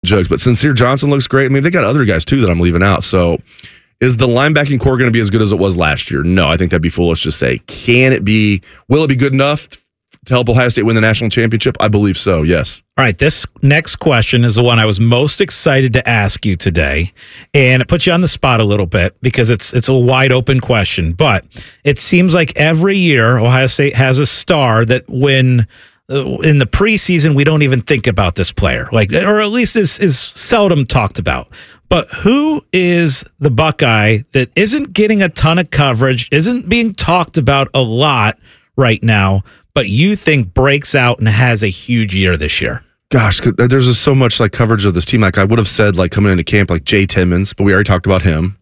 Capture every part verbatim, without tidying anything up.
jokes, but Sincere Johnson looks great. I mean, they got other guys too that I'm leaving out. So is the linebacking core going to be as good as it was last year? No, I think that'd be foolish to say. Can it be, will it be good enough to help Ohio State win the national championship? I believe so, yes. All right, this next question is the one I was most excited to ask you today, and it puts you on the spot a little bit because it's it's a wide open question, but it seems like every year Ohio State has a star that when uh, in the preseason we don't even think about this player, like, or at least is is seldom talked about. But who is the Buckeye that isn't getting a ton of coverage, isn't being talked about a lot right now, but you think breaks out and has a huge year this year? Gosh, there's just so much like coverage of this team. Like I would have said, like coming into camp, like Jay Timmons, but we already talked about him.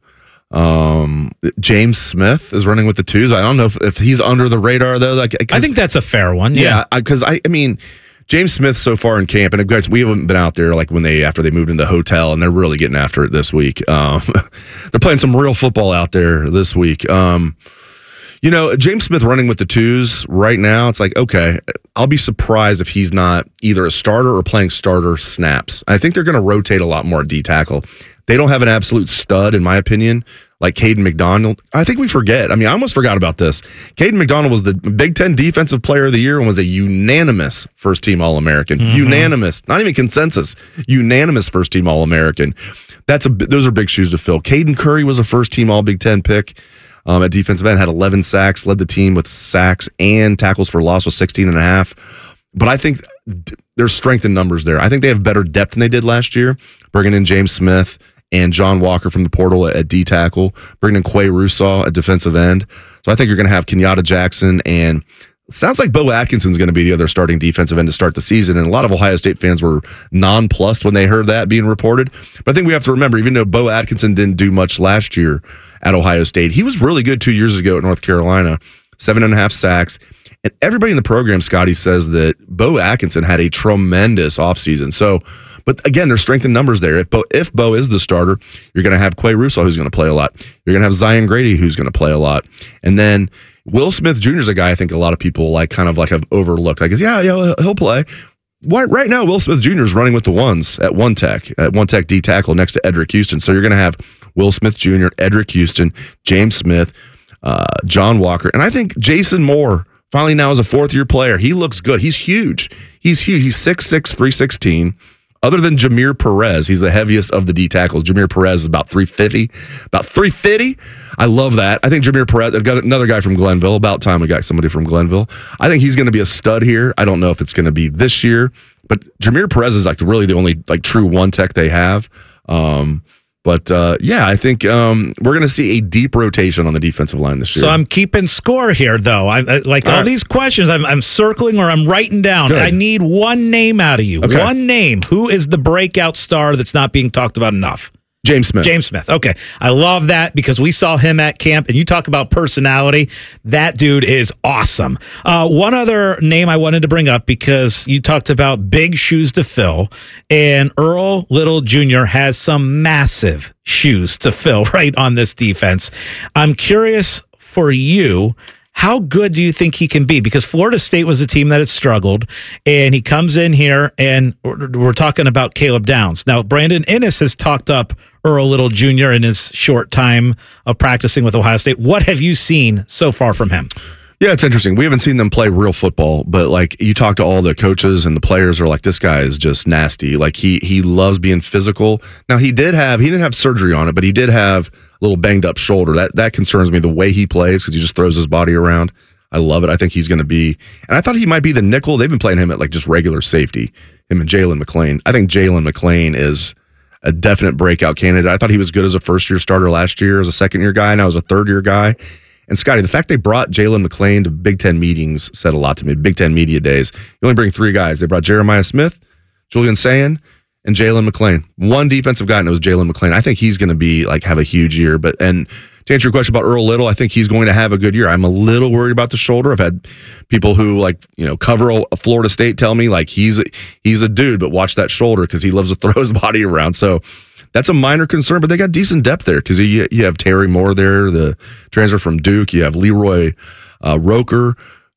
Um, James Smith is running with the twos. I don't know if, if he's under the radar though. Like I think that's a fair one. Yeah, because yeah, I, I, I mean, James Smith so far in camp, and guys, we haven't been out there like when they after they moved into the hotel, and they're really getting after it this week. Um, they're playing some real football out there this week. Um, You know, James Smith running with the twos right now, it's like, okay, I'll be surprised if he's not either a starter or playing starter snaps. I think they're going to rotate a lot more at D-tackle. They don't have an absolute stud, in my opinion, like Caden McDonald. I think we forget. I mean, I almost forgot about this. Caden McDonald was the Big Ten Defensive Player of the Year and was a unanimous first-team All-American. Mm-hmm. Unanimous, not even consensus. Unanimous first-team All-American. That's a Those are big shoes to fill. Caden Curry was a first-team All-Big Ten pick. Um, at defensive end, had eleven sacks, led the team with sacks and tackles for loss with sixteen and a half. But I think d- there's strength in numbers there. I think they have better depth than they did last year, bringing in James Smith and John Walker from the portal at, at D-tackle, bringing in Quay Russaw at defensive end. So I think you're going to have Kenyatta Jackson, and it sounds like Bo Atkinson's going to be the other starting defensive end to start the season. And a lot of Ohio State fans were nonplussed when they heard that being reported. But I think we have to remember, even though Bo Atkinson didn't do much last year at Ohio State, he was really good two years ago at North Carolina, seven and a half sacks. And everybody in the program, Scotty, says that Bo Atkinson had a tremendous offseason. So, but again, there's strength in numbers there. If Bo, if Bo is the starter, you're going to have Quay Russaw, who's going to play a lot. You're going to have Zion Grady, who's going to play a lot. And then Will Smith Junior is a guy I think a lot of people like kind of like have overlooked. I guess, yeah, yeah, he'll play. Right now, Will Smith Junior is running with the ones at One Tech, at One Tech D-tackle next to Edric Houston. So you're going to have Will Smith Junior, Edric Houston, James Smith, uh, John Walker, and I think Jason Moore finally now is a fourth-year player. He looks good. He's huge. He's huge. He's six six, three sixteen. Other than Jameer Perez, he's the heaviest of the D-tackles. Jameer Perez is about three fifty. About three fifty. I love that. I think Jameer Perez, I've got another guy from Glenville. About time we got somebody from Glenville. I think he's going to be a stud here. I don't know if it's going to be this year, but Jameer Perez is like really the only like true one tech they have. Um, But, uh, yeah, I think um, we're going to see a deep rotation on the defensive line this year. So I'm keeping score here, though. I, I like all, all right. these questions I'm, I'm circling or I'm writing down. Good. I need one name out of you. Okay. One name. Who is the breakout star that's not being talked about enough? James Smith. James Smith. Okay. I love that because we saw him at camp, and you talk about personality. That dude is awesome. Uh, one other name I wanted to bring up because you talked about big shoes to fill, and Earl Little Junior has some massive shoes to fill right on this defense. I'm curious for you, how good do you think he can be? Because Florida State was a team that had struggled, and he comes in here, and we're, we're talking about Caleb Downs. Now, Brandon Inniss has talked up Earl Little Junior in his short time of practicing with Ohio State. What have you seen so far from him? Yeah, it's interesting. We haven't seen them play real football, but like you talk to all the coaches and the players are like, this guy is just nasty. Like he he loves being physical. Now he did have he didn't have surgery on it, but he did have a little banged up shoulder. That that concerns me the way he plays because he just throws his body around. I love it. I think he's going to be, and I thought he might be the nickel. They've been playing him at like just regular safety. Him and Jalen McLean. I think Jalen McLean is a definite breakout candidate. I thought he was good as a first year starter last year, as a second year guy. Now as a third year guy. And Scotty, the fact they brought Jalen McLean to Big Ten meetings said a lot to me. Big Ten media days. You only bring three guys. They brought Jeremiah Smith, Julian Sayin, and Jalen McLean. One defensive guy, and it was Jalen McLean. I think he's going to be like have a huge year. But and to answer your question about Earl Little, I think he's going to have a good year. I'm a little worried about the shoulder. I've had people who like you know cover Florida State tell me like he's a, he's a dude, but watch that shoulder because he loves to throw his body around. So. That's a minor concern, but they got decent depth there because you, you have Terry Moore there, the transfer from Duke. You have Leroy uh, Roker,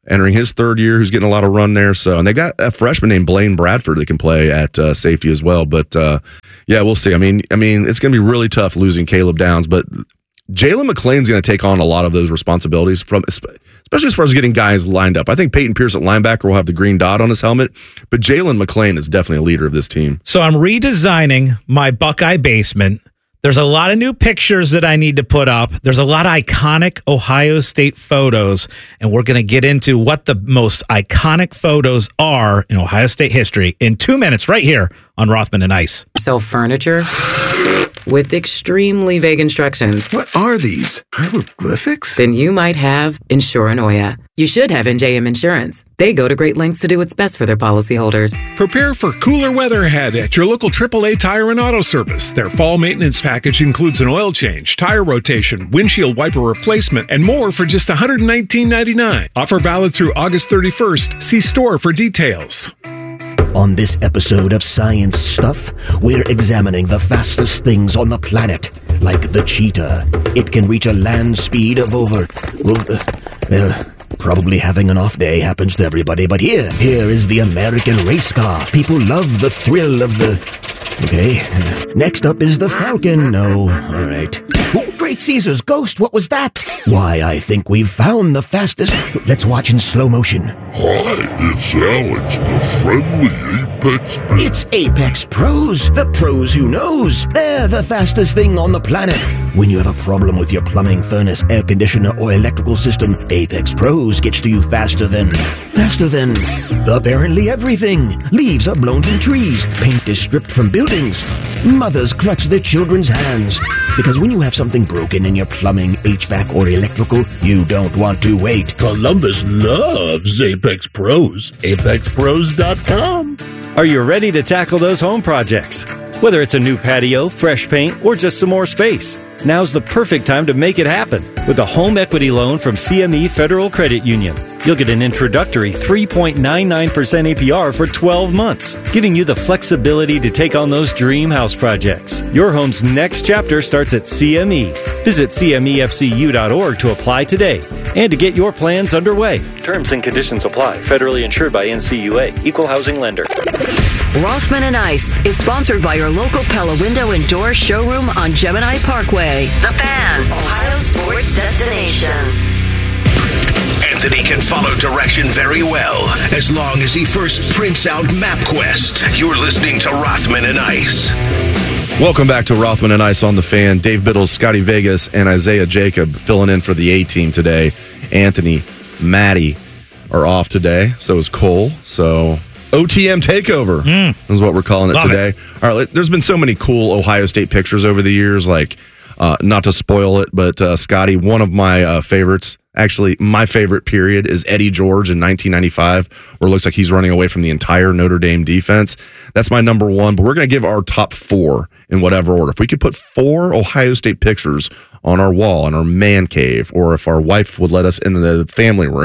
entering his third year, who's getting a lot of run there. So, and they got a freshman named Blaine Bradford that can play at uh, safety as well. But uh, yeah, we'll see. I mean, I mean, it's going to be really tough losing Caleb Downs, but Jalen McLean's going to take on a lot of those responsibilities, from, especially as far as getting guys lined up. I think Peyton Pierce at linebacker will have the green dot on his helmet, but Jalen McLean is definitely a leader of this team. So I'm redesigning my Buckeye basement. There's a lot of new pictures that I need to put up. There's a lot of iconic Ohio State photos, and we're going to get into what the most iconic photos are in Ohio State history in two minutes right here on Rothman and Ice. Sell furniture with extremely vague instructions. What are these? Hieroglyphics? Then you might have Insuranoia. You should have N J M Insurance. They go to great lengths to do what's best for their policyholders. Prepare for cooler weather ahead at your local triple A Tire and Auto Service. Their fall maintenance package includes an oil change, tire rotation, windshield wiper replacement, and more for just one hundred nineteen ninety-nine. Offer valid through August thirty-first. See store for details. On this episode of Science Stuff, we're examining the fastest things on the planet, like the cheetah. It can reach a land speed of over... Well, uh, well, probably having an off day happens to everybody, but here, here is the American race car. People love the thrill of the... Okay, next up is the Falcon. No, all right. Oh, Great Caesar's ghost, what was that? Why, I think we've found the fastest... Let's watch in slow motion. Hi, it's Alex, the friendly Apex Pro. It's Apex Pros, the pros who knows. They're the fastest thing on the planet. When you have a problem with your plumbing, furnace, air conditioner, or electrical system, Apex Pros gets to you faster than... Faster than... apparently everything. Leaves are blown from trees. Paint is stripped from buildings. Mothers clutch their children's hands. Because when you have something broken in your plumbing, H V A C, or electrical, you don't want to wait. Columbus loves Apex Pros. Apex Pros dot com. Are you ready to tackle those home projects? Whether it's a new patio, fresh paint, or just some more space, now's the perfect time to make it happen with a home equity loan from C M E Federal Credit Union. You'll get an introductory three point nine nine percent A P R for twelve months, giving you the flexibility to take on those dream house projects. Your home's next chapter starts at C M E. Visit C M E F C U dot org to apply today and to get your plans underway. Terms and conditions apply. Federally insured by N C U A. Equal housing lender. Rothman and Ice is sponsored by your local Pella Window and Door showroom on Gemini Parkway. The Fan, Ohio sports destination. Anthony can follow direction very well as long as he first prints out MapQuest. You're listening to Rothman and Ice. Welcome back to Rothman and Ice on the Fan. Dave Biddles, Scotty Vegas, and Isaiah Jacob filling in for the A-team today. Anthony, Maddie are off today. So is Cole. So O T M takeover mm. is what we're calling it Love today. It. All right, there's been so many cool Ohio State pictures over the years. Like, uh, not to spoil it, but uh, Scotty, one of my uh, favorites. Actually, my favorite period is Eddie George in nineteen ninety-five, where it looks like he's running away from the entire Notre Dame defense. That's my number one, but we're going to give our top four in whatever order. If we could put four Ohio State pictures on our wall, in our man cave, or if our wife would let us into the family room,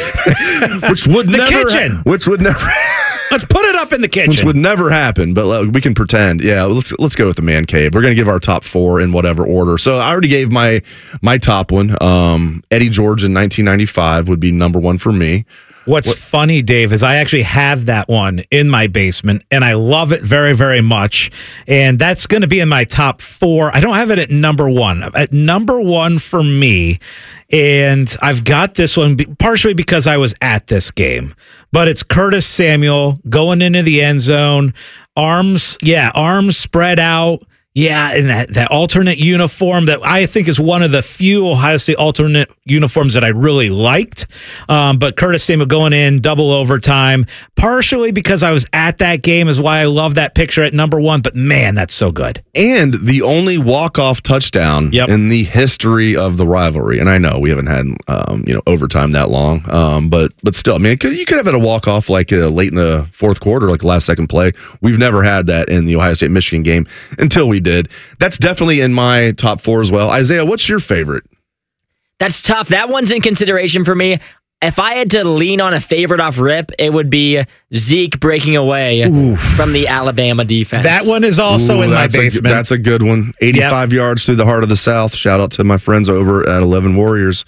which would the never kitchen, ha- which would never. Let's put it up in the kitchen. Which would never happen, but uh, we can pretend. Yeah, let's let's go with the man cave. We're going to give our top four in whatever order. So I already gave my my top one. Um, Eddie George in nineteen ninety-five would be number one for me. What's what? funny, Dave, is I actually have that one in my basement, and I love it very, very much. And that's going to be in my top four. I don't have it at number one. At number one for me, and I've got this one partially because I was at this game, but it's Curtis Samuel going into the end zone, arms, yeah, arms spread out. Yeah, and that, that alternate uniform that I think is one of the few Ohio State alternate uniforms that I really liked. Um, but Curtis Samuel going in, double overtime, partially because I was at that game is why I love that picture at number one. But man, that's so good. And the only walk-off touchdown yep. in the history of the rivalry. And I know we haven't had um, you know overtime that long, um, but but still, I mean, could, you could have had a walk-off like uh, late in the fourth quarter, like last second play. We've never had that in the Ohio State-Michigan game until we did. That's definitely in my top four as well. Isaiah, what's your favorite? That's tough. That one's in consideration for me. If I had to lean on a favorite off rip, it would be Zeke breaking away Ooh. from the Alabama defense. That one is also Ooh, in my that's a- basement. that's a good one. eighty-five yep. yards through the heart of the South. Shout out to my friends over at eleven Warriors.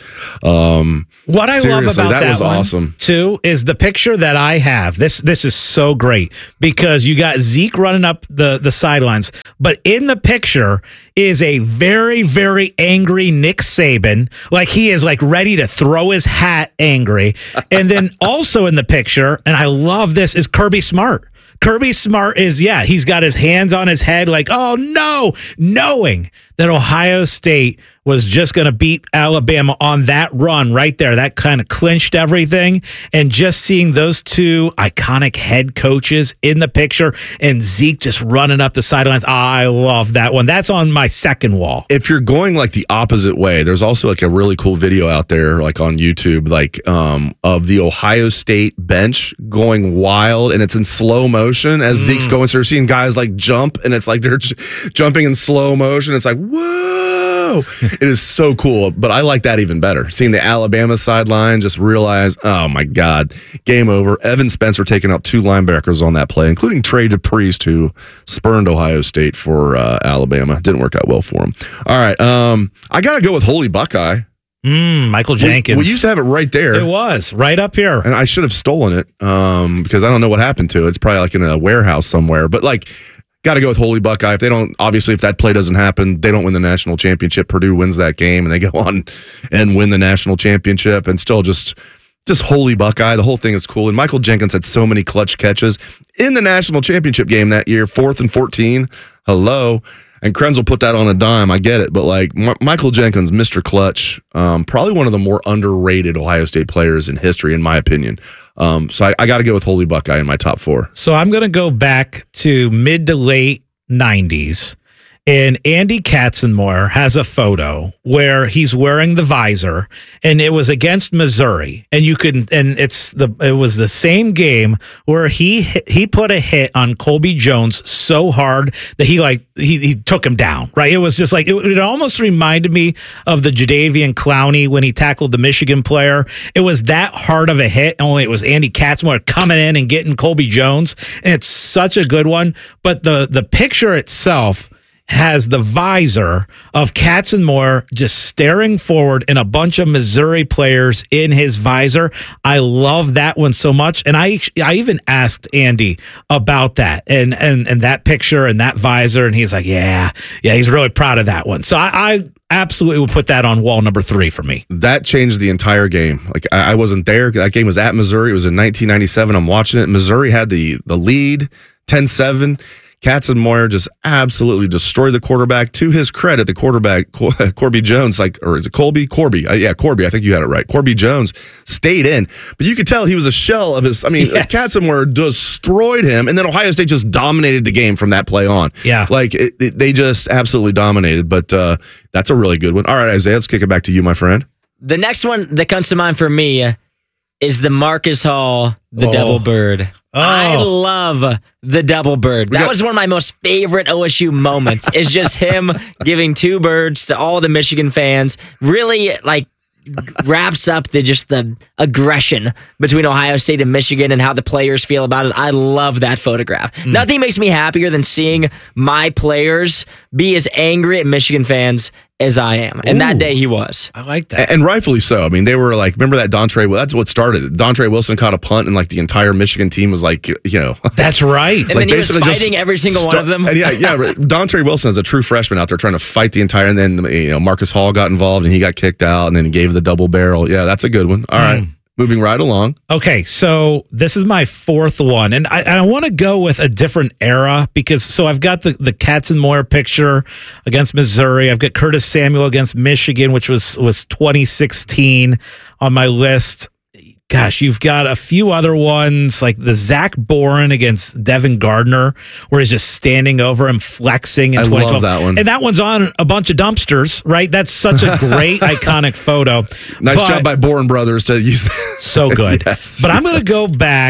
Um, what I love about that, that was one, awesome. too, is the picture that I have. This this is so great because you got Zeke running up the, the sidelines, but in the picture is a very, very angry Nick Saban. Like he is like ready to throw his hat angry. And then also in the picture, and I love this, is Kirby Smart. Kirby Smart is, yeah, he's got his hands on his head like, oh no, knowing that Ohio State was just going to beat Alabama on that run right there. That kind of clinched everything. And just seeing those two iconic head coaches in the picture and Zeke just running up the sidelines. I love that one. That's on my second wall. If you're going like the opposite way, there's also like a really cool video out there, like on YouTube, like um, of the Ohio State bench going wild, and it's in slow motion as mm. Zeke's going. So you're seeing guys like jump, and it's like they're j- jumping in slow motion. It's like, whoa. It is so cool, but I like that even better. Seeing the Alabama sideline, just realize, oh my God, game over. Evan Spencer taking out two linebackers on that play, including Trey DePriest, who spurned Ohio State for uh, Alabama. Didn't work out well for him. All right, um, I got to go with Holy Buckeye. Mm, Michael Jenkins. We, we used to have it right there. It was right up here. And I should have stolen it um, because I don't know what happened to it. It's probably like in a warehouse somewhere. But like, got to go with Holy Buckeye. If they don't, obviously, if that play doesn't happen, they don't win the national championship. Purdue wins that game, and they go on and win the national championship. And still, just just Holy Buckeye. The whole thing is cool. And Michael Jenkins had so many clutch catches in the national championship game that year, fourth and fourteen. Hello. And Krenzel put that on a dime. I get it. But like M- Michael Jenkins, Mister Clutch, um, probably one of the more underrated Ohio State players in history, in my opinion. Um, so I, I got to go with Holy Buckeye in my top four. So I'm going to go back to mid to late nineties. And Andy Katzenmoyer has a photo where he's wearing the visor, and it was against Missouri. And you could, and it's the, it was the same game where he he put a hit on Colby Jones so hard that he like he he took him down. Right? It was just like it, it almost reminded me of the Jadeveon Clowney when he tackled the Michigan player. It was that hard of a hit. Only it was Andy Katzenmoyer coming in and getting Colby Jones, and it's such a good one. But the the picture itself has the visor of Katzenmoyer just staring forward and a bunch of Missouri players in his visor. I love that one so much. And I I even asked Andy about that and and and that picture and that visor. And he's like, yeah, yeah, he's really proud of that one. So I, I absolutely would put that on wall number three for me. That changed the entire game. Like I, I wasn't there. That game was at Missouri. It was in nineteen ninety-seven. I'm watching it. Missouri had the the lead, ten seven. Katzenmoyer just absolutely destroyed the quarterback. To his credit, the quarterback, Cor- Corby Jones, like, or is it Colby? Corby. Uh, yeah, Corby. I think you had it right. Corby Jones stayed in. But you could tell he was a shell of his, I mean, yes. Katzenmoyer destroyed him, and then Ohio State just dominated the game from that play on. Yeah. Like, it, it, they just absolutely dominated. But uh, that's a really good one. All right, Isaiah, let's kick it back to you, my friend. The next one that comes to mind for me is the Marcus Hall, the oh. Double Bird. Oh. I love the Double Bird. That got- was one of my most favorite O S U moments, is just him giving two birds to all the Michigan fans. Really, like, wraps up the just the aggression between Ohio State and Michigan and how the players feel about it. I love that photograph. Mm. Nothing makes me happier than seeing my players be as angry at Michigan fans as I am. And Ooh. That day he was. I like that. And, and rightfully so. I mean, they were like, remember that Dontre, that's what started. Dontre Wilson caught a punt and like the entire Michigan team was like, you know. That's right. And like then he was fighting every single start, one of them. And yeah, yeah. Dontre Wilson is a true freshman out there trying to fight the entire, and then, you know, Marcus Hall got involved and he got kicked out and then he gave the double barrel. Yeah, that's a good one. All mm. right. Moving right along. Okay, so this is my fourth one, and I, I want to go with a different era because so I've got the the Katzenmoyer picture against Missouri. I've got Curtis Samuel against Michigan, which was was twenty sixteen on my list. Gosh, you've got a few other ones like the Zach Boren against Devin Gardner, where he's just standing over him, flexing in I twenty twelve. love that one. And that one's on a bunch of dumpsters, right? That's such a great, iconic photo. Nice but, job by Boren Brothers to use that. So good. yes, but I'm going to yes. go back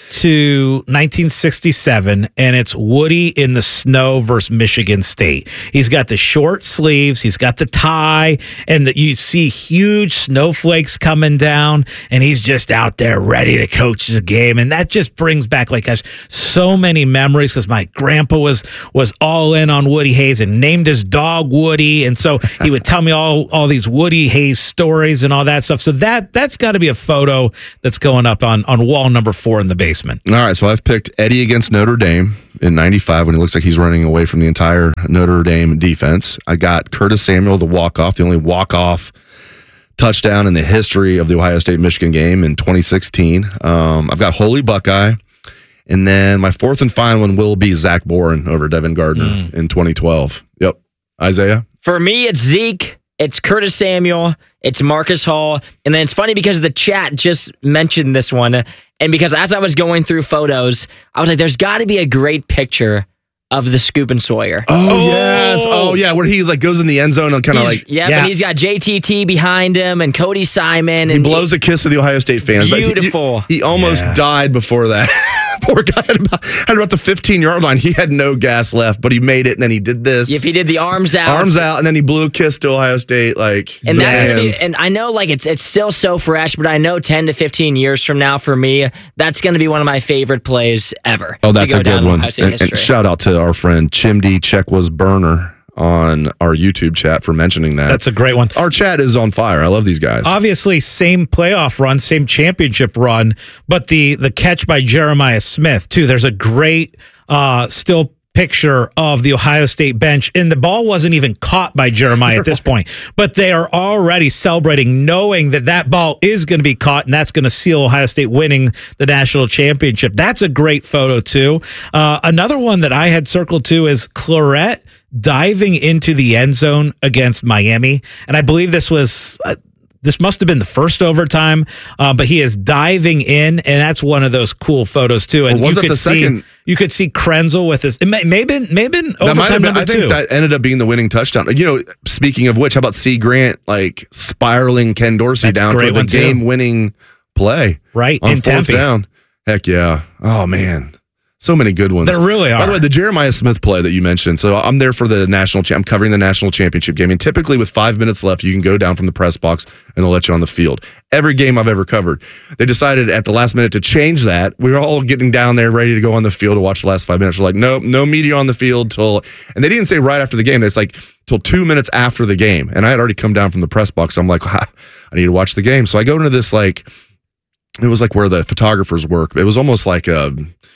to nineteen sixty-seven, and it's Woody in the snow versus Michigan State. He's got the short sleeves, he's got the tie, and the, you see huge snowflakes coming down, and he's just out there ready to coach the game. And that just brings back like us so many memories, because my grandpa was was all in on Woody Hayes and named his dog Woody, and so he would tell me all all these Woody Hayes stories and all that stuff. So that that's got to be a photo that's going up on on wall number four in the basement. All right, so I've picked Eddie against Notre Dame in ninety-five when he looks like he's running away from the entire Notre Dame defense. I got Curtis Samuel, the walk-off, the only walk-off touchdown in the history of the Ohio State-Michigan game in twenty sixteen. Um, I've got Holy Buckeye. And then my fourth and final one will be Zach Boren over Devin Gardner mm. in twenty twelve. Yep. Isaiah? For me, it's Zeke. It's Curtis Samuel. It's Marcus Hall. And then it's funny because the chat just mentioned this one. And because as I was going through photos, I was like, there's got to be a great picture of the Scoop and Sawyer. Oh, oh, yes. Oh, yeah. Where he like goes in the end zone and kind of like. Yep, yeah. And he's got J T T behind him and Cody Simon. And he blows he, a kiss to the Ohio State fans. Beautiful. But he, he almost yeah. died before that. Poor guy had about, had about the fifteen-yard line. He had no gas left, but he made it, and then he did this. If he did the arms out. Arms out, and then he blew a kiss to Ohio State. Like, and that's gonna be, and I know like it's it's still so fresh, but I know ten to fifteen years from now for me, that's going to be one of my favorite plays ever. Oh, that's a good one. And, and shout out to our friend Chimdi Checkwas Burner on our YouTube chat for mentioning that. That's a great one. Our chat is on fire. I love these guys. Obviously, same playoff run, same championship run, but the the catch by Jeremiah Smith, too. There's a great uh, still picture of the Ohio State bench, and the ball wasn't even caught by Jeremiah at this point, but they are already celebrating, knowing that that ball is going to be caught, and that's going to seal Ohio State winning the national championship. That's a great photo, too. Uh, another one that I had circled, too, is Clarett diving into the end zone against Miami. And I believe this was, uh, this must have been the first overtime, uh, but he is diving in, and that's one of those cool photos too. And well, was you it could the see, second? You could see Krenzel with his, it may, may have been, may have been overtime been, number I two. think that ended up being the winning touchdown. You know, speaking of which, how about C. Grant, like spiraling Ken Dorsey that's down for the game-winning play. Right, on in fourth Tempe. down. Heck yeah. Oh, man. So many good ones. There really are. By the way, the Jeremiah Smith play that you mentioned. So I'm there for the national. Cha- I'm covering the national championship game, and typically with five minutes left, you can go down from the press box and they'll let you on the field. Every game I've ever covered, they decided at the last minute to change that. We were all getting down there ready to go on the field to watch the last five minutes. We're like, no, no media on the field till, and they didn't say right after the game. It's like till two minutes after the game, and I had already come down from the press box. I'm like, I need to watch the game. So I go into this like, it was like where the photographers work. It was almost like a.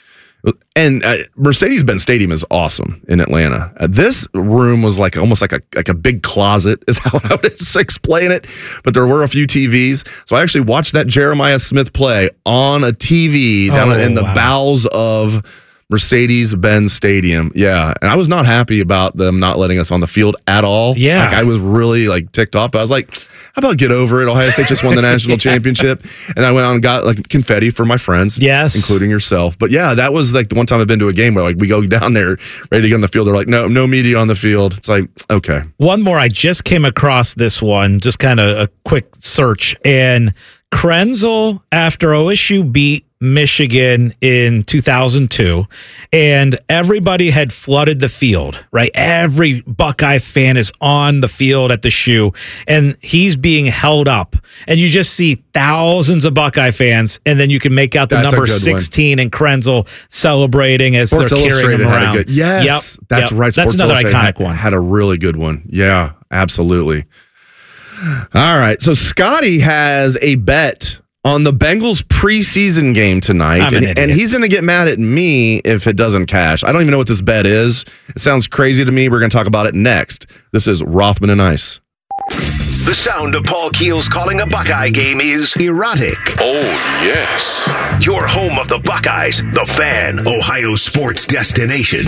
And uh, Mercedes-Benz Stadium is awesome in Atlanta. Uh, this room was like almost like a like a big closet is how I would explain it. But there were a few T Vs. So I actually watched that Jeremiah Smith play on a T V down oh, in the wow. bowels of Mercedes-Benz Stadium. Yeah. And I was not happy about them not letting us on the field at all. Yeah. Like, I was really like ticked off. But I was like, how about get over it? Ohio State just won the national yeah. championship. And I went on and got like confetti for my friends. Yes. Including yourself. But yeah, that was like the one time I've been to a game where like we go down there ready to get on the field. They're like, no, no media on the field. It's like, okay. One more. I just came across this one, just kind of a quick search. And Krenzel, after O S U beat Michigan in two thousand two, and everybody had flooded the field, right? Every Buckeye fan is on the field at the shoe, and he's being held up, and you just see thousands of Buckeye fans, and then you can make out the that's number sixteen one. And Krenzel celebrating as Sports they're carrying him around. Good, yes, yep, that's yep. right. That's Sports another iconic had, one. Had a really good one. Yeah, absolutely. All right, so Scotty has a bet on the Bengals preseason game tonight, I'm an and, and he's going to get mad at me if it doesn't cash. I don't even know what this bet is. It sounds crazy to me. We're going to talk about it next. This is Rothman and Ice. The sound of Paul Keels calling a Buckeye game is erotic. Oh, yes. Your home of the Buckeyes, the Fan, Ohio sports destination.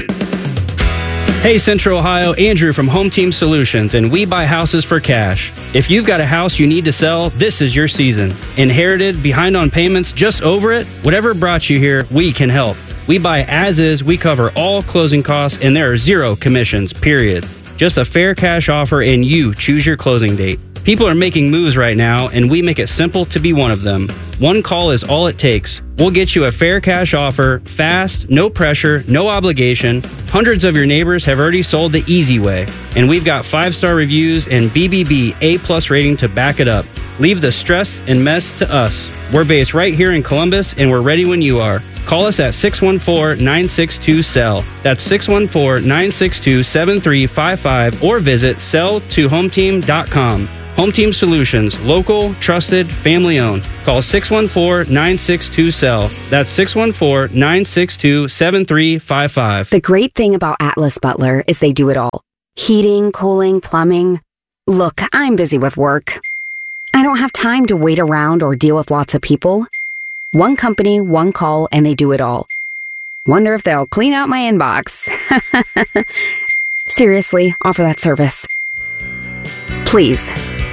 Hey Central Ohio, Andrew from Home Team Solutions, and we buy houses for cash. If you've got a house you need to sell, this is your season. Inherited, behind on payments, just over it? Whatever brought you here, we can help. We buy as is, we cover all closing costs, and there are zero commissions, period. Just a fair cash offer, and you choose your closing date. People are making moves right now, and we make it simple to be one of them. One call is all it takes. We'll get you a fair cash offer, fast, no pressure, no obligation. Hundreds of your neighbors have already sold the easy way, and we've got five-star reviews and B B B A-plus rating to back it up. Leave the stress and mess to us. We're based right here in Columbus, and we're ready when you are. Call us at six one four, nine six two, S E L L. That's six one four, nine six two, seven three five five or visit sell to home team dot com. Home Team Solutions, local, trusted, family owned. Call six one four, nine six two, S E L L. That's six one four, nine six two, seven three five five. The great thing about Atlas Butler is they do it all. Heating, cooling, plumbing. Look, I'm busy with work. I don't have time to wait around or deal with lots of people. One company, one call, and they do it all. Wonder if they'll clean out my inbox. Seriously, offer that service. Please.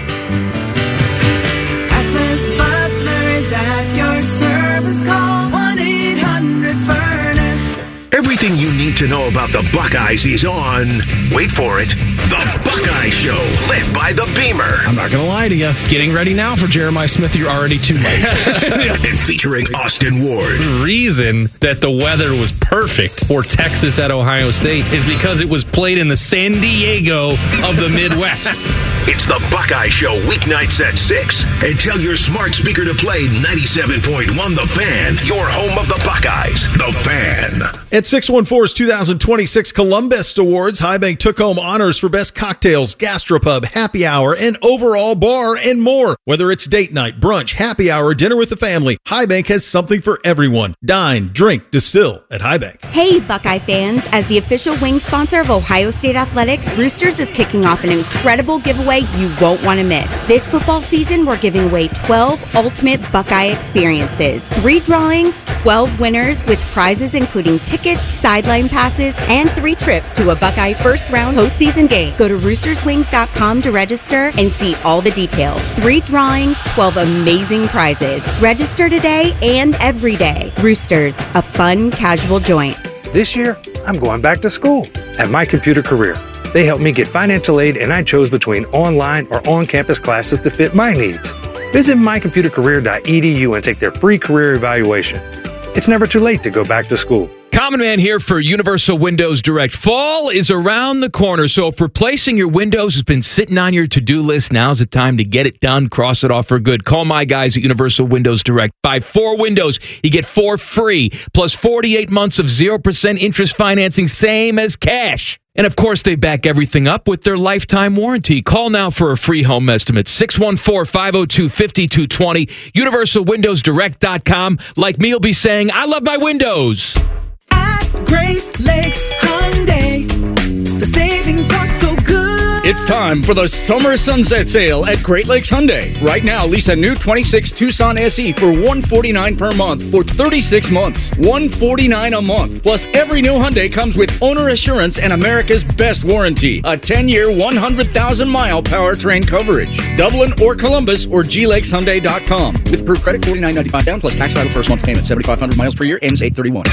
Atlas Butler is at your service. Call one eight hundred furnace. Everything you need to know about the Buckeyes is on, wait for it, The Buckeye Show, led by the Beamer. I'm not going to lie to you. Getting ready now for Jeremiah Smith, you're already too late. And featuring Austin Ward. The reason that the weather was perfect for Texas at Ohio State is because it was played in the San Diego of the Midwest. It's the Buckeye Show, weeknights at six. And tell your smart speaker to play ninety-seven point one The Fan, your home of the Buckeyes. The Fan. At six one four's two thousand twenty-six Columbus Awards, High Bank took home honors for best cocktails, gastropub, happy hour, and overall bar and more. Whether it's date night, brunch, happy hour, dinner with the family, High Bank has something for everyone. Dine, drink, distill at High Bank. Hey, Buckeye fans. As the official wing sponsor of Ohio State Athletics, Roosters is kicking off an incredible giveaway you won't want to miss. This football season, we're giving away twelve ultimate Buckeye experiences. Three drawings, twelve winners with prizes including tickets, sideline passes, and three trips to a Buckeye first-round postseason game. Go to roosters wings dot com to register and see all the details. Three drawings, twelve amazing prizes. Register today and every day. Roosters, a fun, casual joint. This year, I'm going back to school at My Computer Career. They helped me get financial aid, and I chose between online or on-campus classes to fit my needs. Visit my computer career dot e d u and take their free career evaluation. It's never too late to go back to school. Common Man here for Universal Windows Direct. Fall is around the corner, so if replacing your windows has been sitting on your to-do list, now's the time to get it done, cross it off for good. Call my guys at Universal Windows Direct. Buy four windows, you get four free, plus forty-eight months of zero percent interest financing, same as cash. And, of course, they back everything up with their lifetime warranty. Call now for a free home estimate, six one four, five oh two, five two two zero, universal windows direct dot com. Like me will be saying, I love my windows. At Great Lakes Hyundai, the savings are so good. It's time for the summer sunset sale at Great Lakes Hyundai. Right now, lease a new twenty-six Tucson S E for one hundred forty-nine dollars per month for thirty-six months. one hundred forty-nine dollars a month. Plus, every new Hyundai comes with owner assurance and America's best warranty. A ten-year, one hundred thousand mile powertrain coverage. Dublin or Columbus or G lakes hyundai dot com. With approved credit, forty-nine ninety-five down plus tax title first month payment. seventy-five hundred miles per year, ends eight thirty-one.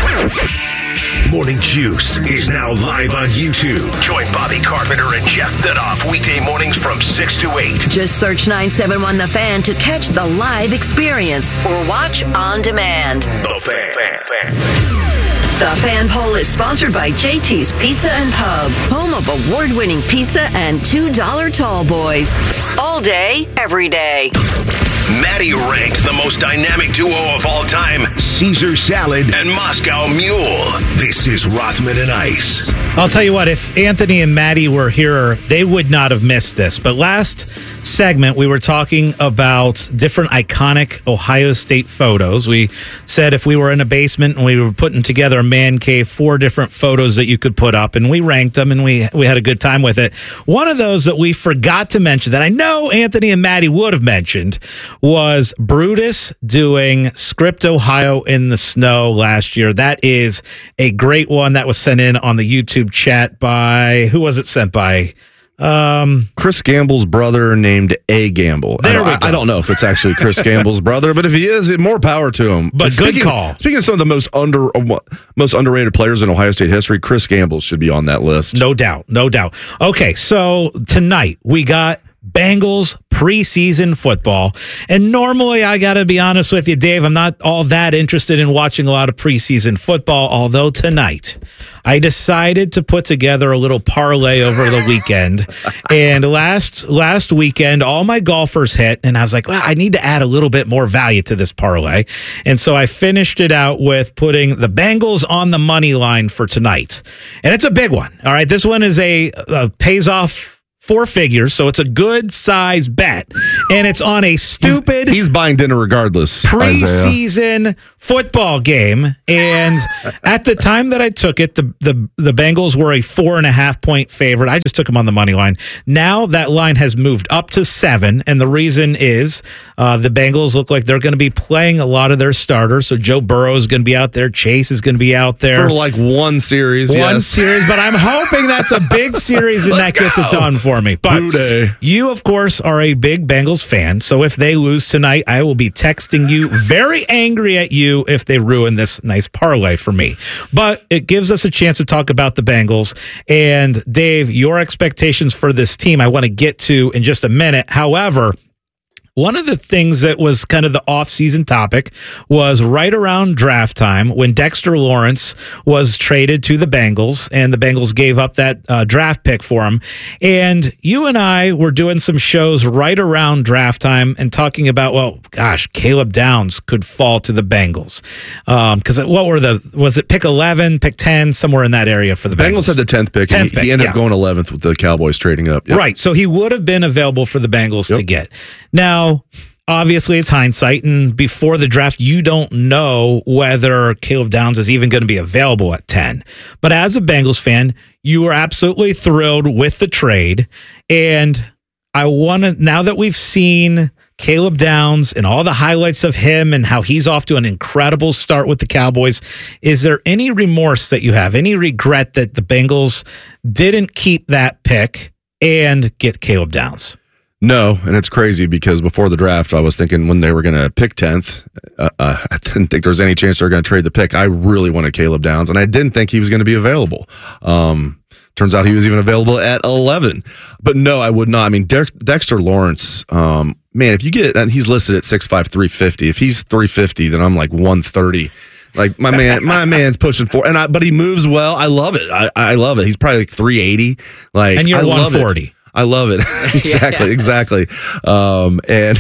Morning Juice is now live on YouTube. Join Bobby Carpenter and Jeff Thidoff weekday mornings from six to eight. Just search nine seven one The Fan to catch the live experience or watch on demand. The Fan. fan, fan. The Fan Poll is sponsored by J T's Pizza and Pub, home of award-winning pizza and two dollar tall boys. All day, every day. Maddie ranked the most dynamic duo of all time, Caesar Salad and Moscow Mule. This is Rothman and Ice. I'll tell you what, if Anthony and Maddie were here, they would not have missed this. But last segment, we were talking about different iconic Ohio State photos. We said if we were in a basement and we were putting together a man cave, four different photos that you could put up, and we ranked them, and we, we had a good time with it. One of those that we forgot to mention that I know Anthony and Maddie would have mentioned was Brutus doing Script Ohio in the snow last year. That is a great one that was sent in on the YouTube chat by, who was it sent by? Um, Chris Gamble's brother named A. Gamble. There I, we I, go. I don't know if it's actually Chris Gamble's brother, but if he is, more power to him. But speaking, good call. Speaking of some of the most under most underrated players in Ohio State history, Chris Gamble should be on that list. No doubt, no doubt. Okay, so tonight we got Bengals preseason football. And normally, I got to be honest with you, Dave, I'm not all that interested in watching a lot of preseason football, although tonight I decided to put together a little parlay over the weekend. And last last weekend, all my golfers hit, and I was like, well, I need to add a little bit more value to this parlay. And so I finished it out with putting the Bengals on the money line for tonight. And it's a big one. All right, this one is a, a pays off four figures, so it's a good size bet, and it's on a stupid. He's, he's buying dinner regardless. Preseason Isaiah. Football game, and at the time that I took it, the the the Bengals were a four and a half point favorite. I just took them on the money line. Now that line has moved up to seven, and the reason is uh, the Bengals look like they're going to be playing a lot of their starters. So Joe Burrow is going to be out there, Chase is going to be out there for like one series, one yes. series. But I'm hoping that's a big series and that gets it done for me. But Boo-day. You, of course, are a big Bengals fan. So if they lose tonight, I will be texting you very angry at you if they ruin this nice parlay for me. But it gives us a chance to talk about the Bengals. And Dave, your expectations for this team, I want to get to in just a minute. However, one of the things that was kind of the off-season topic was right around draft time when Dexter Lawrence was traded to the Bengals, and the Bengals gave up that uh, draft pick for him. And you and I were doing some shows right around draft time and talking about, well, gosh, Caleb Downs could fall to the Bengals. Because um, what were the, was it pick eleven, pick ten, somewhere in that area for the Bengals? Bengals had the tenth pick, tenth and he, pick, he ended yeah. up going eleventh with the Cowboys trading up. Yep. Right, so he would have been available for the Bengals yep. to get. Now, obviously, it's hindsight, and before the draft, you don't know whether Caleb Downs is even going to be available at ten. But as a Bengals fan, you were absolutely thrilled with the trade, and I want to, now that we've seen Caleb Downs and all the highlights of him and how he's off to an incredible start with the Cowboys, is there any remorse that you have, any regret that the Bengals didn't keep that pick and get Caleb Downs? No, and it's crazy because before the draft, I was thinking when they were going to pick tenth, uh, uh, I didn't think there was any chance they were going to trade the pick. I really wanted Caleb Downs, and I didn't think he was going to be available. Um, turns out he was even available at eleven. But no, I would not. I mean, De- Dexter Lawrence, um, man, if you get, and he's listed at six five, three fifty. If he's three fifty, then I'm like one thirty. Like my man, my man's pushing for, and I, but he moves well. I love it. I, I love it. He's probably like three eighty. Like, and you're I love one forty. It. I love it. exactly, yeah. exactly. Um, and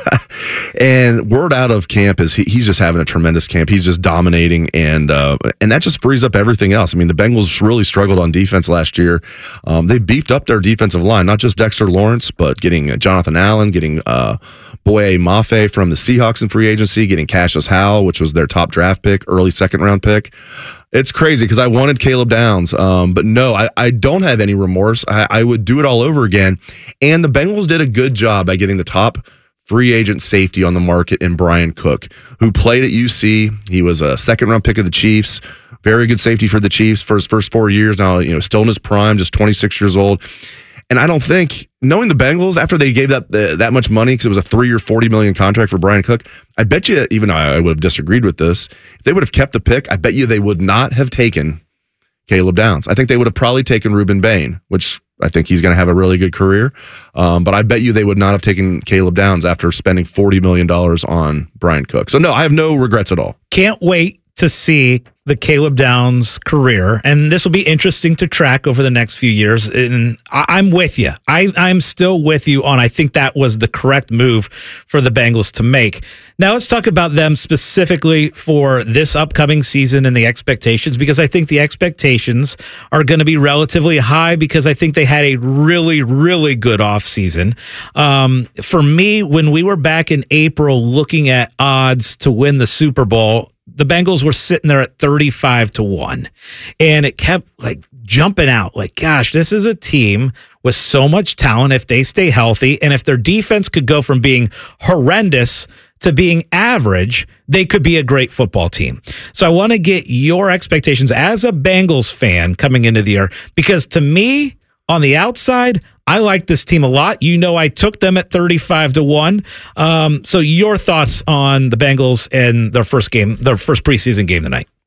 and word out of camp is he, he's just having a tremendous camp. He's just dominating, and uh, and that just frees up everything else. I mean, the Bengals really struggled on defense last year. Um, they beefed up their defensive line, not just Dexter Lawrence, but getting uh, Jonathan Allen, getting uh, Boye Mafe from the Seahawks in free agency, getting Cassius Howell, which was their top draft pick, early second round pick. It's crazy because I wanted Caleb Downs, um, but no, I, I don't have any remorse. I, I would do it all over again. And the Bengals did a good job by getting the top free agent safety on the market in Brian Cook, who played at U C. He was a second round pick of the Chiefs. Very good safety for the Chiefs for his first four years. Now, you know, still in his prime, just twenty-six years old. And I don't think, knowing the Bengals, after they gave that uh, that much money, because it was a three-year, forty million dollars contract for Brian Cook, I bet you, even though I would have disagreed with this, if they would have kept the pick, I bet you they would not have taken Caleb Downs. I think they would have probably taken Ruben Bain, which I think he's going to have a really good career. Um, but I bet you they would not have taken Caleb Downs after spending forty million dollars on Brian Cook. So, no, I have no regrets at all. Can't wait to see the Caleb Downs career, and this will be interesting to track over the next few years. And I, I'm with you. I, I'm still with you on. I think that was the correct move for the Bengals to make. Now let's talk about them specifically for this upcoming season and the expectations, because I think the expectations are going to be relatively high because I think they had a really, really good offseason. Um, for me, when we were back in April looking at odds to win the Super Bowl, the Bengals were sitting there at thirty-five to one, and it kept like jumping out. Like, gosh, this is a team with so much talent if they stay healthy, and if their defense could go from being horrendous to being average, they could be a great football team. So I want to get your expectations as a Bengals fan coming into the year, because to me, on the outside, I like this team a lot. You know, I took them at thirty-five to one. Um, so your thoughts on the Bengals and their first game, their first preseason game tonight?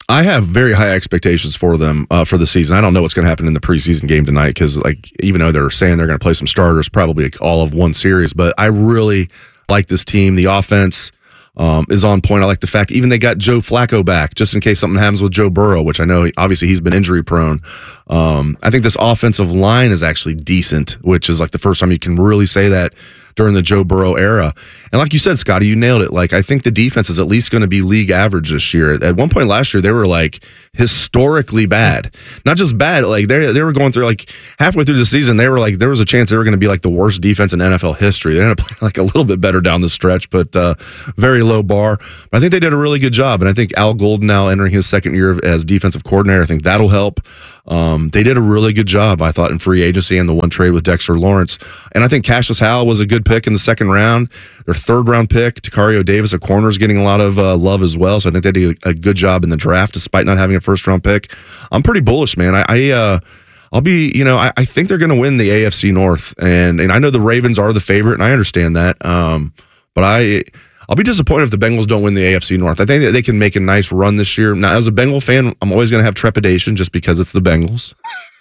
I have very high expectations for them uh, for the season. I don't know what's going to happen in the preseason game tonight because, like, even though they're saying they're going to play some starters, probably all of one series. But I really like this team. The offense um, is on point. I like the fact even they got Joe Flacco back just in case something happens with Joe Burrow, which I know obviously he's been injury prone. Um, I think this offensive line is actually decent, which is like the first time you can really say that during the Joe Burrow era. And like you said, Scotty, you nailed it. Like, I think the defense is at least going to be league average this year. At one point last year, they were like historically bad. Not just bad, like they they were going through like halfway through the season, they were like, there was a chance they were going to be like the worst defense in N F L history. They ended up playing like a little bit better down the stretch, but uh, very low bar. But I think they did a really good job. And I think Al Golden now entering his second year as defensive coordinator, I think that'll help. Um, they did a really good job, I thought, in free agency and the one trade with Dexter Lawrence. And I think Cassius Howell was a good pick in the second round. Their third round pick, Takario Davis, a corner, is getting a lot of uh, love as well. So I think they did a good job in the draft despite not having a first round pick. I'm pretty bullish, man. I, I uh, I'll be, you know, I, I think they're going to win the A F C North. And and I know the Ravens are the favorite, and I understand that. Um, but I. I'll be disappointed if the Bengals don't win the A F C North. I think that they can make a nice run this year. Now, as a Bengal fan, I'm always going to have trepidation just because it's the Bengals.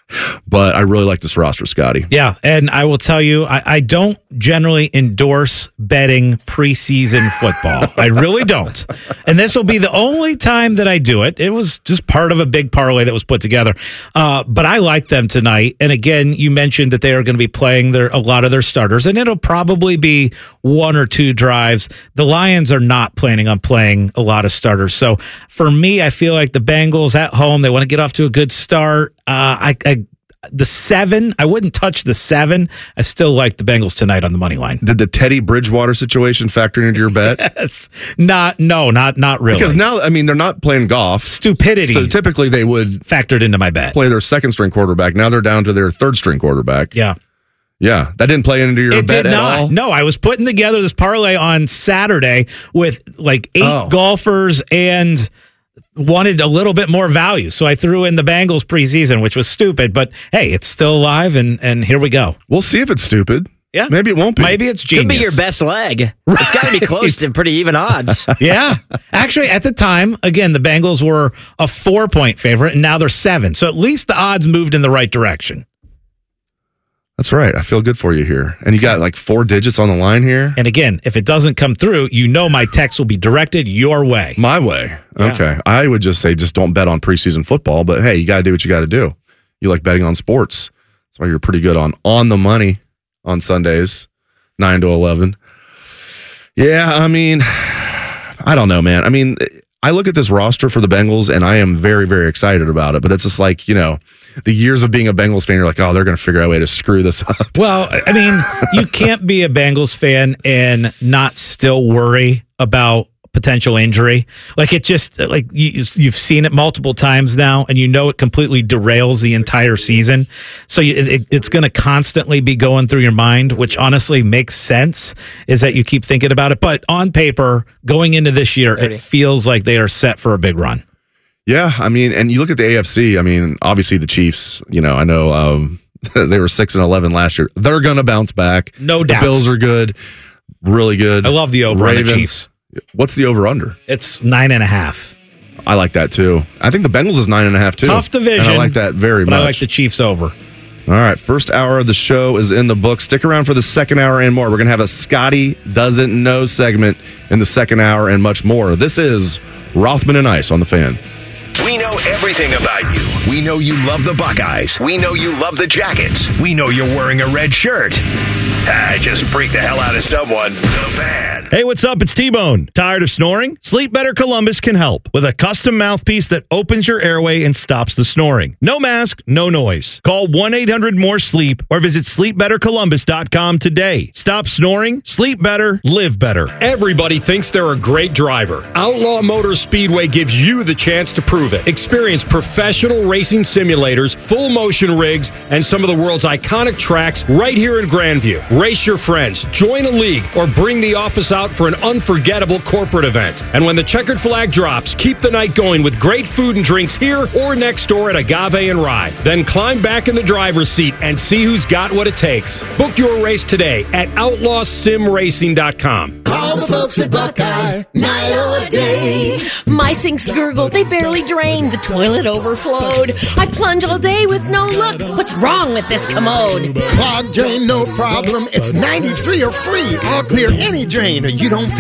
But I really like this roster, Scotty. Yeah, and I will tell you, I, I don't generally endorse betting preseason football. I really don't. And this will be the only time that I do it. It was just part of a big parlay that was put together. Uh, but I like them tonight. And again, you mentioned that they are going to be playing their a lot of their starters, and it'll probably be one or two drives. The Lions are not planning on playing a lot of starters. So for me, I feel like the Bengals at home, they want to get off to a good start. Uh, I, I the seven, I wouldn't touch the seven. I still like the Bengals tonight on the money line. Did the Teddy Bridgewater situation factor into your bet? Yes. Not, no, not, not really. Because now, I mean, they're not playing golf. Stupidity. So typically they would factored into my bet. Play their second string quarterback. Now they're down to their third string quarterback. Yeah. Yeah, that didn't play into your it bet did not. at all? No, I was putting together this parlay on Saturday with like eight Oh. golfers and wanted a little bit more value. So I threw in the Bengals preseason, which was stupid, but hey, it's still alive, and, and here we go. We'll see if it's stupid. Yeah. Maybe it won't be. Maybe it's genius. Could be your best leg. It's got to be close to pretty even odds. Yeah. Actually, at the time, again, the Bengals were a four-point favorite, and now they're seven. So at least the odds moved in the right direction. That's right. I feel good for you here. And you got like four digits on the line here. And again, if it doesn't come through, you know my text will be directed your way. My way. Yeah. Okay. I would just say just don't bet on preseason football, but hey, you got to do what you got to do. You like betting on sports. That's why you're pretty good on on the money on Sundays, nine to eleven. Yeah, I mean, I don't know, man. I mean, I look at this roster for the Bengals, and I am very, very excited about it. But it's just like, you know, the years of being a Bengals fan, you're like, oh, they're going to figure out a way to screw this up. Well, I mean, you can't be a Bengals fan and not still worry about potential injury. Like it just, like you, you've seen it multiple times now, and you know it completely derails the entire season. So you, it, it's going to constantly be going through your mind, which honestly makes sense, is that you keep thinking about it. But on paper, going into this year, it feels like they are set for a big run. Yeah, I mean, and you look at the A F C, I mean, obviously the Chiefs, you know, I know um, they were six and eleven last year. They're going to bounce back. No the doubt. Bills are good, really good. I love the over on the Chiefs. What's the over-under? It's nine and a half. I like that, too. I think the Bengals is nine and a half, too. Tough division. And I like that very but much. I like the Chiefs over. All right, first hour of the show is in the book. Stick around for the second hour and more. We're going to have a Scotty Doesn't Know segment in the second hour and much more. This is Rothman and Ice on The Fan. We know everything about you. We know you love the Buckeyes. We know you love the Jackets. We know you're wearing a red shirt. I just freaked the hell out of someone. The Fan. Hey, what's up? It's T-Bone. Tired of snoring? Sleep Better Columbus can help with a custom mouthpiece that opens your airway and stops the snoring. No mask, no noise. Call one eight hundred more sleep or visit sleep better columbus dot com today. Stop snoring, sleep better, live better. Everybody thinks they're a great driver. Outlaw Motors Speedway gives you the chance to prove it. Experience professional racing simulators, full motion rigs, and some of the world's iconic tracks right here in Grandview. Race your friends, join a league, or bring the office out for an unforgettable corporate event. And when the checkered flag drops, keep the night going with great food and drinks here or next door at Agave and Rye. Then climb back in the driver's seat and see who's got what it takes. Book your race today at outlaw sim racing dot com. Call all the folks at Buckeye, night or day. My sinks gurgle, they barely drain. The toilet overflowed. I plunge all day with no luck. What's wrong with this commode? Clogged drain, no problem. It's ninety-three or free. I'll clear any drain or you don't pay.